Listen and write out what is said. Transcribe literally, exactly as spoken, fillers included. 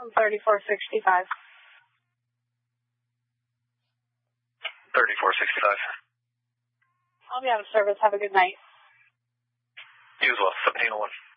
thirty-four sixty-five. thirty-four sixty-five. I'll be out of service. Have a good night. You as well. seventeen oh one.